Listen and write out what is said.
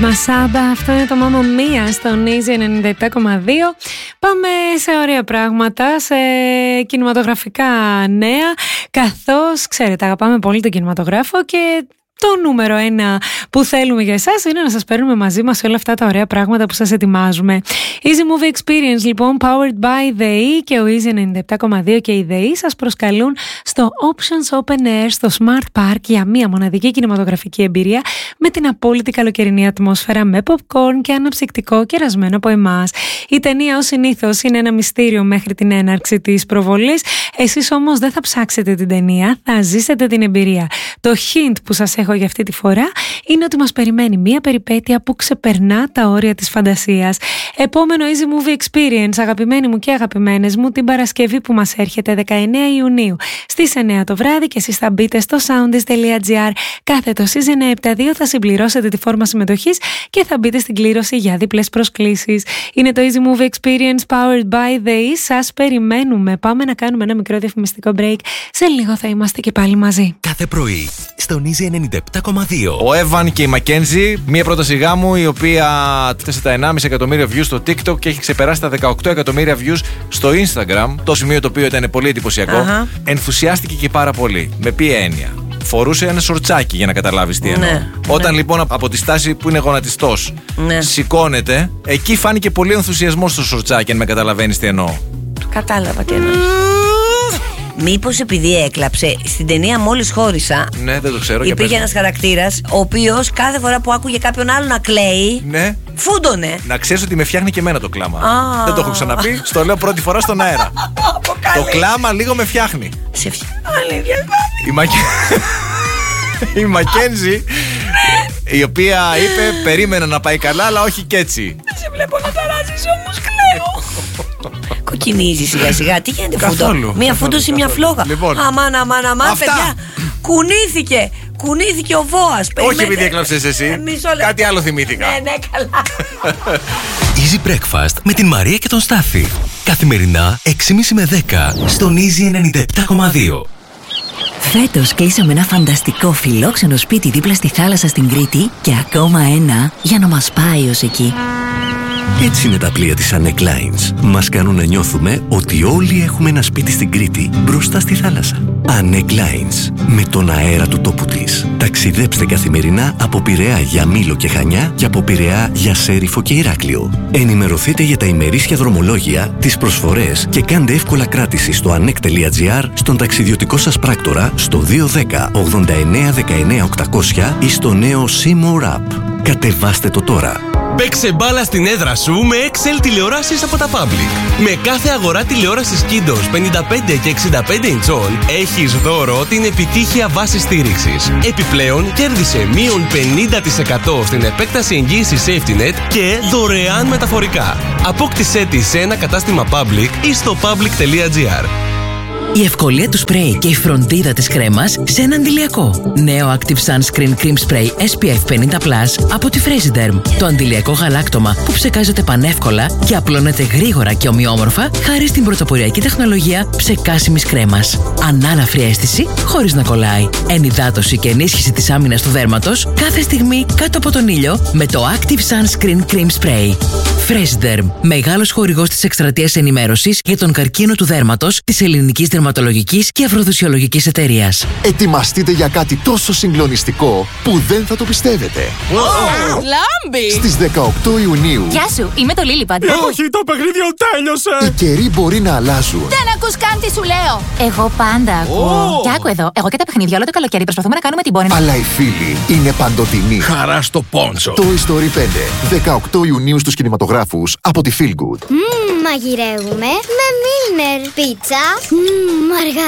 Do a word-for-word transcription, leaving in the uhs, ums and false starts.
Μασάμπα, αυτό είναι το Μάμα Μία στον Easy ενενήντα επτά κόμμα δύο. Πάμε σε ωραία πράγματα, σε κινηματογραφικά νέα, καθώς ξέρετε αγαπάμε πολύ τον κινηματογράφο και το νούμερο ένα που θέλουμε για εσάς είναι να σας παίρνουμε μαζί μας σε όλα αυτά τα ωραία πράγματα που σας ετοιμάζουμε. Easy Movie Experience λοιπόν, powered by The E και ο Easy ενενήντα επτά κόμμα δύο και η The E σας προσκαλούν στο Options Open Air στο Smart Park για μία μοναδική κινηματογραφική εμπειρία με την απόλυτη καλοκαιρινή ατμόσφαιρα, με popcorn και αναψυκτικό κερασμένο από εμάς. Η ταινία ως συνήθως είναι ένα μυστήριο μέχρι την έναρξη της προβολής. Εσείς όμως δεν θα ψάξετε την ταινία, θα ζήσετε την εμπειρία. Το hint που σας έχω για αυτή τη φορά είναι ότι μας περιμένει μία περιπέτεια που ξεπερνά τα όρια της φαντασίας. Επόμενο Easy Movie Experience, αγαπημένοι μου και αγαπημένες μου, την Παρασκευή που μας έρχεται δεκαεννέα Ιουνίου στις εννέα το βράδυ, και εσείς θα μπείτε στο soundis.gr κάθετο Easy εννιακόσια εβδομήντα δύο, θα συμπληρώσετε τη φόρμα συμμετοχής και θα μπείτε στην κλήρωση για δίπλες προσκλήσεις. Είναι το Easy Movie Experience powered by The E. Σας περιμένουμε. Πάμε να κάνουμε ένα μικρό διαφημιστικό break. Σε λίγο θα είμαστε και πάλι μαζί. Κάθε πρωί στον Easy ενενήντα επτά κόμμα δύο. Ο Evan και η Mackenzie, μία πρόταση γάμου η οποία φτάσε τα ενάμιση εκατομμύρια views στο TikTok και έχει ξεπεράσει τα δεκαοκτώ εκατομμύρια views στο Instagram. Το σημείο το οποίο ήταν πολύ εντυπωσιακό. Uh-huh. Ενθουσιάστηκε και πάρα πολύ. Με ποια έννοια? Φορούσε ένα σορτσάκι, για να καταλάβεις τι εννοώ. Ναι, Όταν ναι. λοιπόν από τη στάση που είναι γονατιστός ναι. σηκώνεται, εκεί φάνηκε πολύ ενθουσιασμό στο σορτσάκι, αν με καταλαβαίνεις τι εννοώ. Κατάλαβα τι εννοείς. Μήπως επειδή έκλαψε στην ταινία Μόλις χώρισα? Ναι, δεν το ξέρω. Υπήρχε ένας χαρακτήρας ο οποίος κάθε φορά που άκουγε κάποιον άλλο να κλαίει, ναι. φούντωνε. Να ξέρεις ότι με φτιάχνει και εμένα το κλάμα. Ah. Δεν το έχω ξαναπεί. Στο λέω πρώτη φορά στον αέρα. Το κλάμα λίγο με φτιάχνει. Σε φτιάχνει. Η, Μακ... η Μακένζη, η οποία είπε περίμενα να πάει καλά, αλλά όχι κι έτσι. Δεν σε βλέπω να ταράζεις, όμως κλαίω. Κοκκινίζει σιγά σιγά. Τι γίνεται φούντο? Μία φούντος ή μια φλόγα? Λοιπόν, αμάν, αμάν, αμάν, αυτά. παιδιά. Κουνήθηκε. Κουνήθηκε ο Βόας. Όχι επειδή έκλαψες εσύ. Ε, Κάτι άλλο θυμήθηκα. Ναι, ναι, καλά. Easy Breakfast με την Μαρία και τον Στάθη. Καθημερινά έξι και μισή με δέκα στον Easy ενενήντα επτά κόμμα δύο. Φέτος κλείσαμε ένα φανταστικό φιλόξενο σπίτι δίπλα στη θάλασσα στην Κρήτη και ακόμα ένα για να μας πάει ως εκεί. Έτσι είναι τα πλοία της Anek Lines. Μας κάνουν να νιώθουμε ότι όλοι έχουμε ένα σπίτι στην Κρήτη μπροστά στη θάλασσα. Anek Lines. Με τον αέρα του τόπου της. Ταξιδέψτε καθημερινά από Πειραιά για Μήλο και Χανιά και από Πειραιά για Σέριφο και Ηράκλειο. Ενημερωθείτε για τα ημερήσια δρομολόγια, τις προσφορές και κάντε εύκολα κράτηση στο anek.gr, στον ταξιδιωτικό σας πράκτορα, στο δύο ένα μηδέν ογδόντα εννέα δεκαεννέα οκτακόσια ή στο νέο C-More App. Κατεβάστε το τώρα. Παίξε μπάλα στην έδρα σου με εξ ελ τηλεοράσεις από τα Public. Με κάθε αγορά τηλεόρασης Kiddos πενήντα πέντε και εξήντα πέντε ιντσών έχεις δώρο την επιτύχεια βάση στήριξης. Επιπλέον κέρδισε μείον πενήντα τοις εκατό στην επέκταση εγγύησης SafetyNet και δωρεάν μεταφορικά. Απόκτησέ τη σε ένα κατάστημα Public ή στο public.gr. Η ευκολία του σπρέι και η φροντίδα της κρέμας σε ένα αντιλιακό. Νέο Active Sunscreen Cream Spray ες πι εφ πενήντα πλας από τη Fresiderm. Το αντιλιακό γαλάκτωμα που ψεκάζεται πανεύκολα και απλώνεται γρήγορα και ομοιόμορφα χάρη στην πρωτοποριακή τεχνολογία ψεκάσιμης κρέμας. Ανάλαφρη αίσθηση χωρίς να κολλάει. Ενυδάτωση και ενίσχυση της άμυνας του δέρματος κάθε στιγμή κάτω από τον ήλιο με το Active Sunscreen Cream Spray. Fresiderm. Μεγάλος χορηγός της εκστρατείας ενημέρωσης για τον καρκίνο του δέρματος της ελληνικής δερματολογικής και αφροδοσιολογικής εταιρείας. Ετοιμαστείτε για κάτι τόσο συγκλονιστικό που δεν θα το πιστεύετε. Wow. Λάμπη! Στις δεκαοκτώ Ιουνίου. Γεια σου, είμαι το Lillipad. Όχι, το παιχνίδι τέλειωσε! Οι καιροί μπορεί να αλλάζουν. Δεν ακούς καν τι σου λέω. Εγώ πάντα ακούω. Oh. Και άκου εδώ, εγώ και τα παιχνίδια όλο το καλοκαίρι προσπαθούμε να κάνουμε την πόνη. Αλλά οι φίλοι είναι παντοτινοί. Χαρά στο πόντσο. Toy Story πέντε. δεκαοκτώ Ιουνίου στους κινηματογράφους από τη Feel Good. Μμμ, μαγειρεύουμε με Milner. Πίτσα. Μμμ,